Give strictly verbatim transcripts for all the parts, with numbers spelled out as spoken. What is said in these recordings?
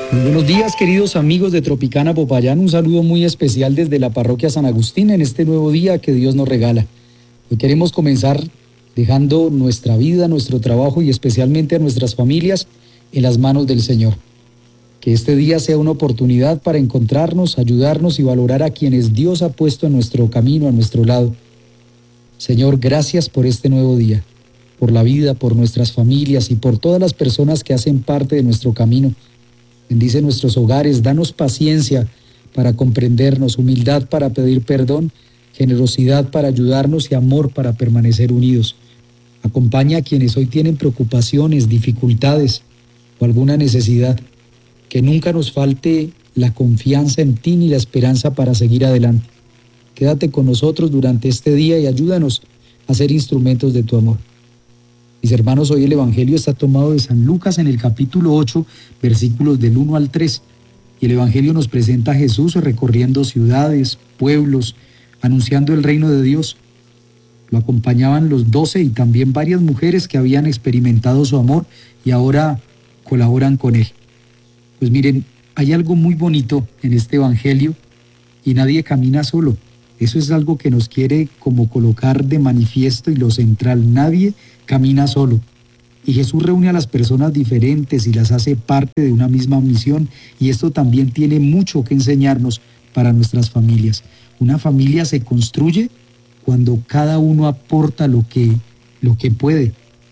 Muy buenos días, queridos amigos de Tropicana Popayán. Un saludo muy especial desde la parroquia San Agustín en este nuevo día que Dios nos regala. Hoy queremos comenzar dejando nuestra vida, nuestro trabajo y especialmente a nuestras familias en las manos del Señor. Que este día sea una oportunidad para encontrarnos, ayudarnos y valorar a quienes Dios ha puesto en nuestro camino, a nuestro lado. Señor, gracias por este nuevo día, por la vida, por nuestras familias y por todas las personas que hacen parte de nuestro camino. Bendice nuestros hogares, danos paciencia para comprendernos, humildad para pedir perdón, generosidad para ayudarnos y amor para permanecer unidos. Acompaña a quienes hoy tienen preocupaciones, dificultades o alguna necesidad. Que nunca nos falte la confianza en ti ni la esperanza para seguir adelante. Quédate con nosotros durante este día y ayúdanos a ser instrumentos de tu amor. Mis hermanos, hoy el Evangelio está tomado de San Lucas en el capítulo ocho, versículos del uno al tres. Y el Evangelio nos presenta a Jesús recorriendo ciudades, pueblos, anunciando el reino de Dios. Lo acompañaban los doce y también varias mujeres que habían experimentado su amor y ahora colaboran con él. Pues miren, hay algo muy bonito en este Evangelio y nadie camina solo. Eso es algo que nos quiere como colocar de manifiesto y lo central. Nadie camina solo. Y Jesús reúne a las personas diferentes y las hace parte de una misma misión. Y esto también tiene mucho que enseñarnos para nuestras familias. Una familia se construye cuando cada uno aporta lo que, lo que puede.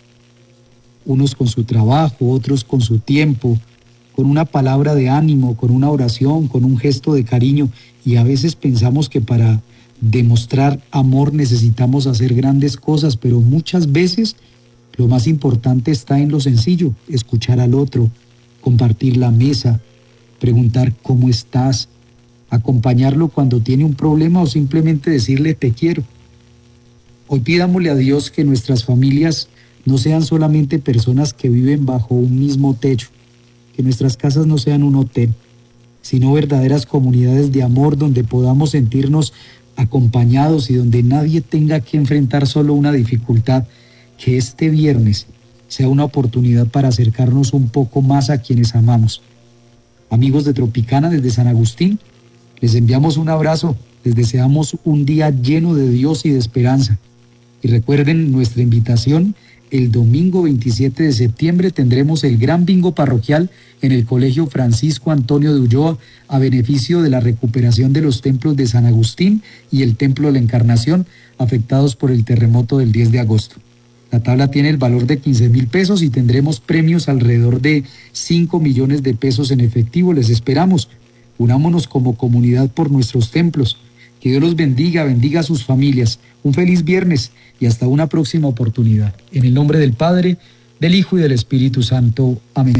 Unos con su trabajo, otros con su tiempo, con una palabra de ánimo, con una oración, con un gesto de cariño. Y a veces pensamos que para demostrar amor necesitamos hacer grandes cosas, pero muchas veces lo más importante está en lo sencillo: escuchar al otro, compartir la mesa, preguntar cómo estás, acompañarlo cuando tiene un problema o simplemente decirle te quiero. Hoy pidámosle a Dios que nuestras familias no sean solamente personas que viven bajo un mismo techo, que nuestras casas no sean un hotel, sino verdaderas comunidades de amor donde podamos sentirnos acompañados y donde nadie tenga que enfrentar solo una dificultad. Que este viernes sea una oportunidad para acercarnos un poco más a quienes amamos. Amigos de Tropicana desde San Agustín, les enviamos un abrazo, les deseamos un día lleno de Dios y de esperanza. Y recuerden nuestra invitación: el domingo veintisiete de septiembre tendremos el gran bingo parroquial en el Colegio Francisco Antonio de Ulloa a beneficio de la recuperación de los templos de San Agustín y el Templo de la Encarnación afectados por el terremoto del diez de agosto. La tabla tiene el valor de quince mil pesos y tendremos premios alrededor de cinco millones de pesos en efectivo. Les esperamos. Unámonos como comunidad por nuestros templos. Que Dios los bendiga, bendiga a sus familias. Un feliz viernes y hasta una próxima oportunidad. En el nombre del Padre, del Hijo y del Espíritu Santo. Amén.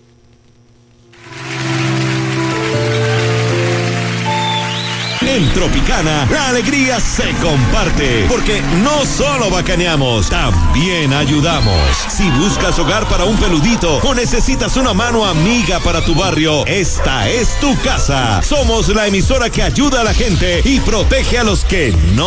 En Tropicana, la alegría se comparte, porque no solo bacaneamos, también ayudamos. Si buscas hogar para un peludito o necesitas una mano amiga para tu barrio, esta es tu casa. Somos la emisora que ayuda a la gente y protege a los que no